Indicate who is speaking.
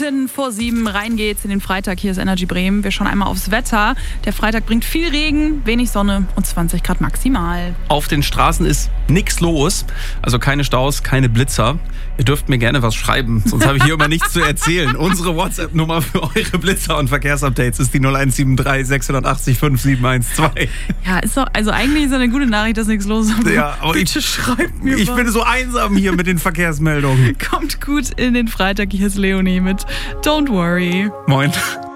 Speaker 1: 7:05 rein geht's in den Freitag. Hier ist Energy Bremen. Wir schauen einmal aufs Wetter. Der Freitag bringt viel Regen, wenig Sonne und 20 Grad maximal.
Speaker 2: Auf den Straßen ist nichts los, also keine Staus, keine Blitzer. Ihr dürft mir gerne was schreiben, sonst habe ich hier immer nichts zu erzählen. Unsere WhatsApp-Nummer für eure Blitzer und Verkehrsupdates ist die 0173 680 5712.
Speaker 1: Ja, ist doch, also eigentlich ist ja eine gute Nachricht, dass nichts los ist.
Speaker 2: Ja, aber
Speaker 1: bitte schreibt mir
Speaker 2: ich
Speaker 1: was.
Speaker 2: bin so einsam hier mit den Verkehrsmeldungen.
Speaker 1: Kommt gut in den Freitag. Hier ist Leonie mit Don't Worry.
Speaker 2: Moin.